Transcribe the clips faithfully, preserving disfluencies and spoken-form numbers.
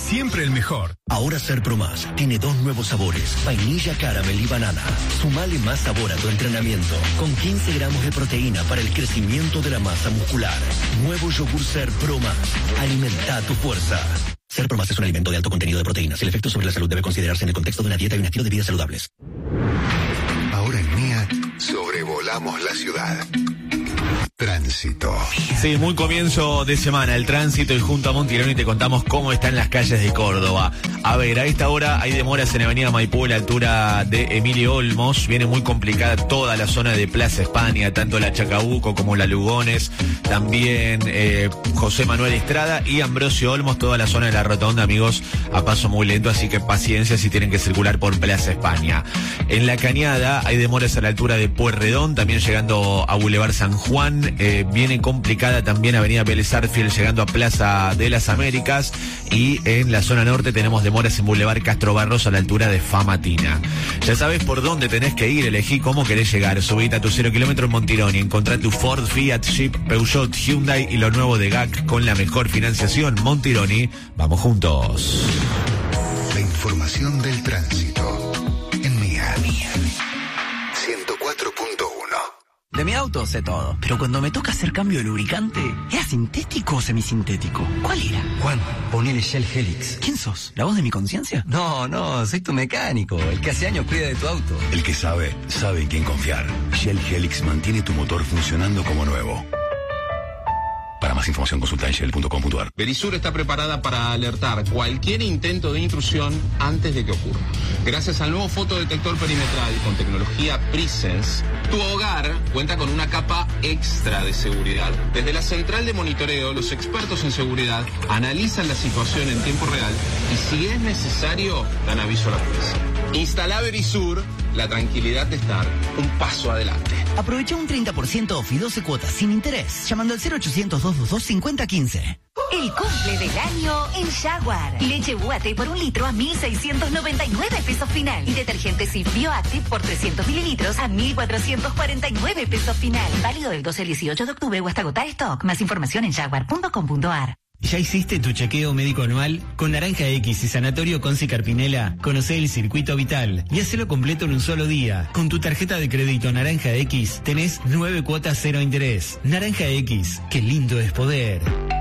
siempre el mejor. Ahora Ser Pro Más tiene dos nuevos sabores, vainilla, caramel y banana. Sumale más sabor a tu entrenamiento, con quince gramos de proteína para el crecimiento de la masa muscular. Nuevo yogur Ser Pro Más. Alimenta tu fuerza. Ser Pro Más es un alimento de alto contenido de proteínas. El efecto sobre la salud debe considerarse en el contexto de una dieta y un estilo de vida saludables. Ahora en Mía, sobrevolamos la ciudad. Tránsito. Sí, muy comienzo de semana el tránsito y junto a Montironi te contamos cómo están las calles de Córdoba. A ver, a esta hora hay demoras en Avenida Maipú a la altura de Emilio Olmos. Viene muy complicada toda la zona de Plaza España, tanto la Chacabuco como la Lugones. También eh, José Manuel Estrada y Ambrosio Olmos, toda la zona de la Rotonda, amigos, a paso muy lento, así que paciencia si tienen que circular por Plaza España. En la Cañada hay demoras a la altura de Pueyrredón, también llegando a Boulevard San Juan. Eh, viene complicada también Avenida Vélez Arfield llegando a Plaza de las Américas, y en la zona norte tenemos demoras en Boulevard Castro Barros a la altura de Famatina. Ya sabes por dónde tenés que ir, elegí cómo querés llegar. Subite a tu cero kilómetro en Montironi, encontrá tu Ford, Fiat, Jeep, Peugeot, Hyundai y lo nuevo de G A C con la mejor financiación. Montironi, vamos juntos. La información del tránsito en Mía. ciento cuatro punto uno. De mi auto sé todo, pero cuando me toca hacer cambio de lubricante, ¿era sintético o semisintético? ¿Cuál era? Juan, ponele Shell Helix. ¿Quién sos? ¿La voz de mi conciencia? No, no, soy tu mecánico, el que hace años cuida de tu auto. El que sabe, sabe en quién confiar. Shell Helix mantiene tu motor funcionando como nuevo. Para más información consulta en shell punto com punto a r. Verisur está preparada para alertar cualquier intento de intrusión antes de que ocurra. Gracias al nuevo fotodetector perimetral con tecnología Presence, tu hogar cuenta con una capa extra de seguridad. Desde la central de monitoreo, los expertos en seguridad analizan la situación en tiempo real y si es necesario, dan aviso a la policía. Instala Verisur, la tranquilidad de estar un paso adelante. Aprovecha un treinta por ciento off y doce cuotas sin interés llamando al cero ochocientos, doscientos veintidós, cincuenta quince. El cumple del año en Jaguar. Leche Buate por un litro a mil seiscientos noventa y nueve pesos final. Y detergente Cif Bioactive por trescientos mililitros a mil cuatrocientos cuarenta y nueve pesos final. Válido del doce al dieciocho de octubre o hasta agotar stock. Más información en jaguar punto com punto a r. ¿Ya hiciste tu chequeo médico anual? Con Naranja X y Sanatorio Conci Carpinela, conocé el circuito vital y hacelo completo en un solo día. Con tu tarjeta de crédito Naranja X tenés nueve cuotas cero interés. Naranja X, qué lindo es poder.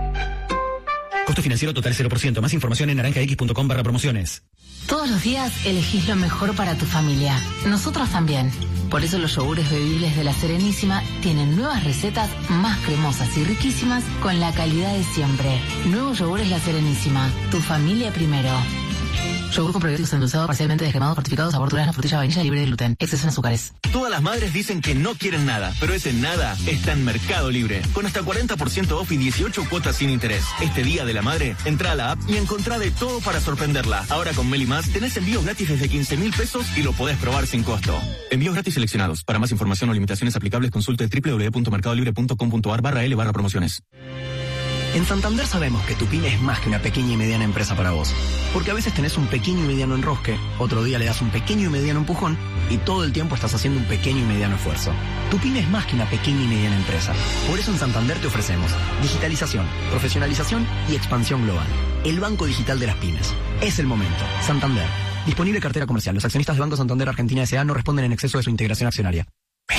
Costo financiero total cero por ciento. Más información en naranja x punto com barra promociones. Todos los días elegís lo mejor para tu familia. Nosotros también. Por eso los yogures bebibles de La Serenísima tienen nuevas recetas más cremosas y riquísimas con la calidad de siempre. Nuevos yogures La Serenísima. Tu familia primero. Yogur con probióticos endulzados, parcialmente descremados, fortificados, sabor durazno, frutilla, vainilla, libre de gluten. Exceso en azúcares. Todas las madres dicen que no quieren nada, pero ese nada está en Mercado Libre. Con hasta cuarenta por ciento off y dieciocho cuotas sin interés. Este Día de la Madre, entra a la app y encontrá de todo para sorprenderla. Ahora con Meli Más tenés envíos gratis desde quince mil pesos y lo podés probar sin costo. Envíos gratis seleccionados. Para más información o limitaciones aplicables consulte w w w punto mercado libre punto com punto a r barra l barra promociones. En Santander sabemos que tu pyme es más que una pequeña y mediana empresa para vos. Porque a veces tenés un pequeño y mediano enrosque, otro día le das un pequeño y mediano empujón y todo el tiempo estás haciendo un pequeño y mediano esfuerzo. Tu pyme es más que una pequeña y mediana empresa. Por eso en Santander te ofrecemos digitalización, profesionalización y expansión global. El Banco Digital de las Pymes. Es el momento. Santander. Disponible cartera comercial. Los accionistas de Banco Santander Argentina S A no responden en exceso de su integración accionaria.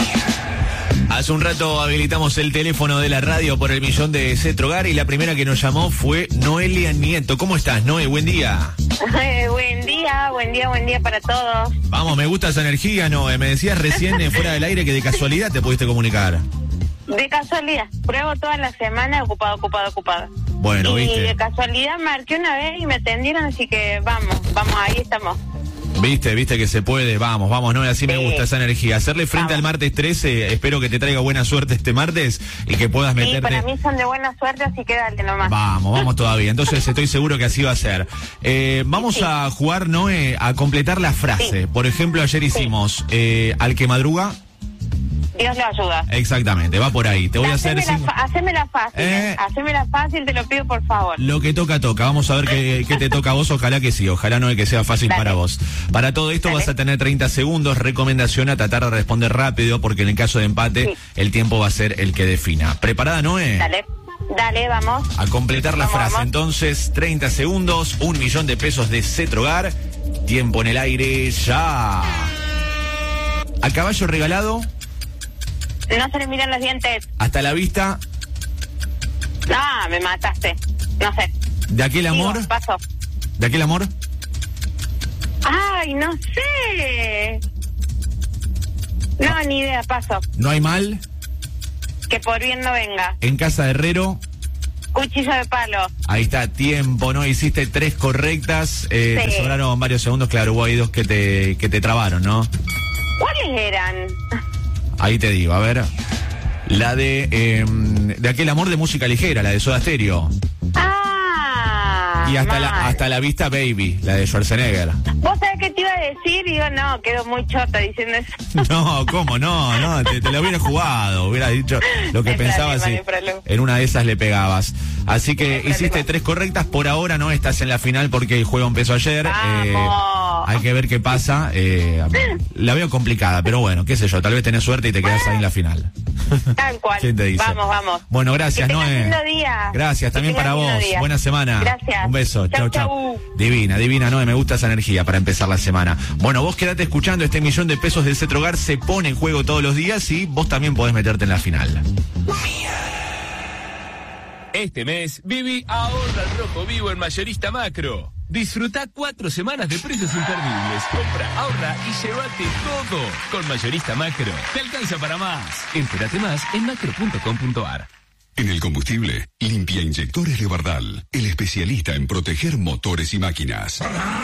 Hace un rato habilitamos el teléfono de la radio por el millón de Cetrogar y la primera que nos llamó fue Noelia Nieto. ¿Cómo estás, Noé? Buen día. Eh, buen día, buen día, buen día para todos. Vamos, me gusta esa energía, Noé. Me decías recién eh, fuera del aire que de casualidad te pudiste comunicar. De casualidad. Pruebo toda la semana ocupado, ocupado, ocupado. Bueno, y viste. de casualidad marqué una vez y me atendieron, así que vamos, vamos, ahí estamos. Viste, viste que se puede, vamos, vamos, no, así sí. Me gusta esa energía. Hacerle frente vamos. Al martes trece, espero que te traiga buena suerte este martes y que puedas sí, meterte. Para mí son de buena suerte, así que dale nomás. Vamos, vamos todavía, entonces estoy seguro que así va a ser. Eh, vamos sí. a jugar, Noé, a completar la frase. Sí. Por ejemplo, ayer hicimos, sí. eh, al que madruga... Dios le ayuda. Exactamente, va por ahí. Te voy a hacer... Cinco... Hacémela fácil, eh... hacémela fácil, te lo pido por favor. Lo que toca, toca. Vamos a ver qué, qué te toca a vos. Ojalá que sí, ojalá no que sea fácil Dale. Para vos. Para todo esto Dale. Vas a tener treinta segundos. Recomendación a tratar de responder rápido, porque en el caso de empate, sí. el tiempo va a ser el que defina. ¿Preparada, Noé? Dale. Dale, vamos. A completar la Vamos, frase, vamos. entonces, treinta segundos, un millón de pesos de Cetrogar. Tiempo en el aire, ya. A caballo regalado, No se le miran los dientes. hasta la vista, No, me mataste. No sé. de aquel amor, Digo, paso. de aquel amor, Ay, no sé. No, ni idea, paso. no hay mal, Que por bien no venga. en casa de herrero. Cuchillo de palo. Ahí está, tiempo, ¿no? Hiciste tres correctas, eh, Sí. te sobraron varios segundos, claro, hubo ahí dos que te, que te trabaron, ¿no? ¿Cuáles eran? Ahí te digo, a ver. La de, eh, de aquel amor de música ligera, la de Soda Stereo. Ah, Y hasta la, mal. hasta la vista Baby, la de Schwarzenegger. ¿Vos sabés qué te iba a decir? Digo, no, quedó muy chota diciendo eso. No, ¿cómo no? No, te, te lo hubiera jugado, hubiera dicho lo que No hay pensabas problema, y no hay problema. en una de esas le pegabas. Así que No hay hiciste problema. tres correctas, por ahora no estás en la final porque el juego empezó ayer. Eh, Vamos. hay que ver qué pasa. Eh, la veo complicada, pero bueno, qué sé yo, tal vez tenés suerte y te quedás ahí en la final. Tal cual. ¿Quién te dice? Vamos, vamos. Bueno, gracias, Que tengas Noé. lindo día. Gracias, Que también tengas para lindo vos. día. Buena semana. Gracias. Un beso. Chau, Chau, chau. chau. Divina, divina, Noé. Me gusta esa energía para empezar la semana. Bueno, vos quedate escuchando. Este millón de pesos del Cetrogar se pone en juego todos los días y vos también podés meterte en la final. Este mes, viví ahorra al rojo vivo en Mayorista Macro. Disfruta cuatro semanas de precios imperdibles. Compra, ahorra y llévate todo. Con Mayorista Macro, te alcanza para más. Entérate más en macro punto com punto ar. En el combustible, Limpia Inyectores de Bardal, el especialista en proteger motores y máquinas.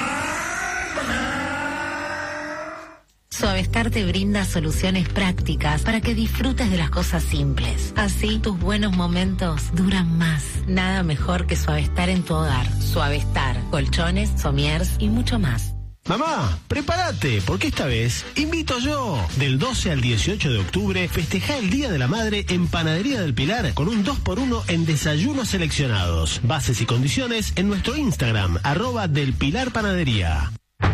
Suavestar te brinda soluciones prácticas para que disfrutes de las cosas simples. Así, tus buenos momentos duran más. Nada mejor que Suavestar en tu hogar. Suavestar, colchones, somiers y mucho más. Mamá, prepárate, porque esta vez invito yo. Del doce al dieciocho de octubre, festejá el Día de la Madre en Panadería del Pilar con un dos por uno en desayunos seleccionados. Bases y condiciones en nuestro Instagram, arroba del Pilar Panadería.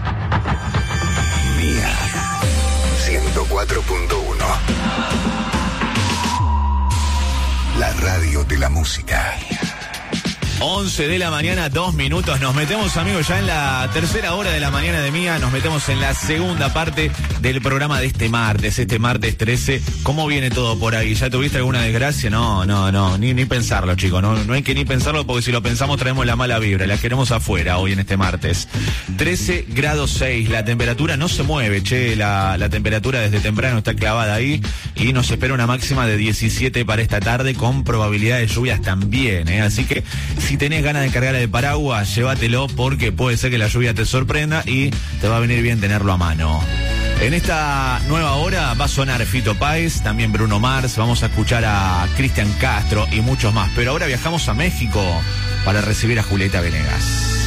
Mía. ciento cuatro punto uno. La radio de la música. once de la mañana, dos minutos. Nos metemos, amigos, ya en la tercera hora de la mañana de Mía. Nos metemos en la segunda parte del programa de este martes, este martes trece. ¿Cómo viene todo por ahí? ¿Ya tuviste alguna desgracia? No, no, no, ni, ni pensarlo, chicos. No, no hay que ni pensarlo porque si lo pensamos traemos la mala vibra. La queremos afuera hoy en este martes. trece grados seis. La temperatura no se mueve, che. La, la temperatura desde temprano está clavada ahí. Y nos espera una máxima de diecisiete para esta tarde con probabilidad de lluvias también, ¿eh? Así que si tenés ganas de cargar el paraguas, llévatelo porque puede ser que la lluvia te sorprenda y te va a venir bien tenerlo a mano. En esta nueva hora va a sonar Fito Páez, también Bruno Mars, vamos a escuchar a Cristian Castro y muchos más. Pero ahora viajamos a México para recibir a Julieta Venegas.